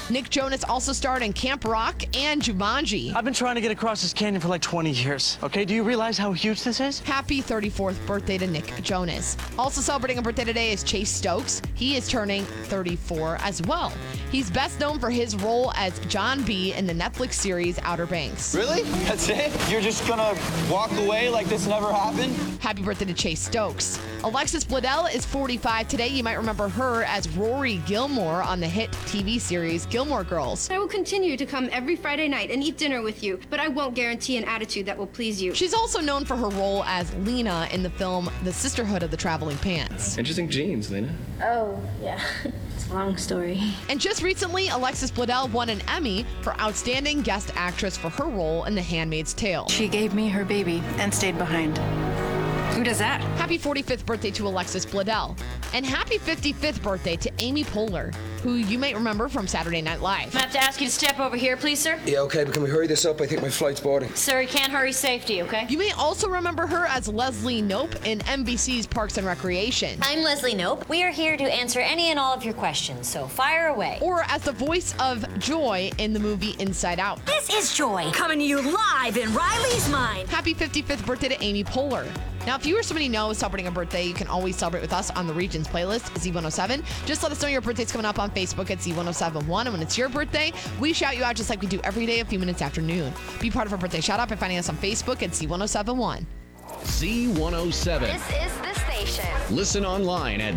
Nick Jonas also starred in Camp Rock and Jumanji. I've been trying to get across this canyon for like 20 years. Okay, do you realize how huge this is? Happy 34th birthday to Nick Jonas. Also celebrating a birthday today is Chase Stokes. He is turning 34 as well. He's best known for his role as John B. in the Netflix series Outer Banks. Really? That's it? You're just gonna walk away like this never happened? Happy birthday to Chase Stokes. Alexis Bledel is 45 today. You might remember her as Rory Gilmore on the hit TV series Gilmore Girls. I will continue to come every Friday night and eat dinner with you, but I won't guarantee an attitude that will please you. She's also known for her role as Lena in the film The Sisterhood of the Traveling Pants. Interesting genes, Lena. Oh, yeah. It's a long story. And just recently, Alexis Bledel won an Emmy for Outstanding Guest Actress for her role in The Handmaid's Tale. She gave me her baby and stayed behind. Who does that? Happy 45th birthday to Alexis Bledel. And happy 55th birthday to Amy Poehler, who you might remember from Saturday Night Live. I have to ask you to step over here, please, sir. Yeah, okay, but can we hurry this up? I think my flight's boarding. Sir, you can't hurry safety, okay? You may also remember her as Leslie Knope in NBC's Parks and Recreation. I'm Leslie Knope. We are here to answer any and all of your questions, so fire away. Or as the voice of Joy in the movie Inside Out. This is Joy, coming to you live in Riley's Mind. Happy 55th birthday to Amy Poehler. Now, if you or somebody knows celebrating a birthday, you can always celebrate with us on the Regions playlist, Z107. Just let us know your birthday's coming up on Facebook at Z1071. And when it's your birthday, we shout you out just like we do every day a few minutes after noon. Be part of our birthday shout out by finding us on Facebook at Z1071. Z107. This is the station. Listen online at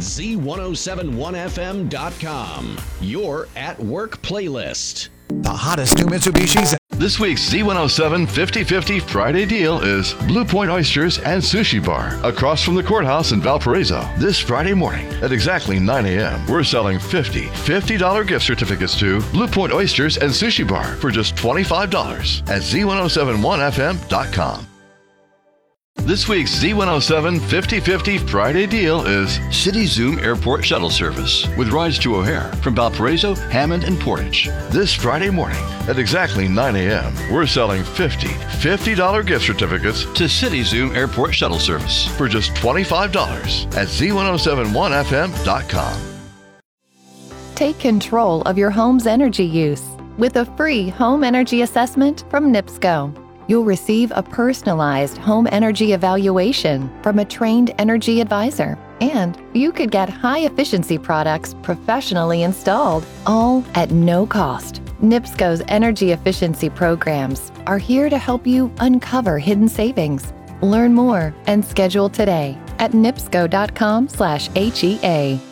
Z1071FM.com. Your at work playlist. The hottest new Mitsubishis. This week's Z107 50/50 Friday deal is Blue Point Oysters and Sushi Bar across from the courthouse in Valparaiso. This Friday morning at exactly 9 a.m., we're selling $50 gift certificates to Blue Point Oysters and Sushi Bar for just $25 at Z1071FM.com. This week's Z107 50/50 Friday deal is City Zoom Airport Shuttle Service with rides to O'Hare from Valparaiso, Hammond, and Portage. This Friday morning at exactly 9 a.m., we're selling $50 gift certificates to City Zoom Airport Shuttle Service for just $25 at Z1071FM.com. Take control of your home's energy use with a free home energy assessment from NIPSCO. You'll receive a personalized home energy evaluation from a trained energy advisor, and you could get high-efficiency products professionally installed, all at no cost. NIPSCO's energy efficiency programs are here to help you uncover hidden savings. Learn more and schedule today at nipsco.com/HEA.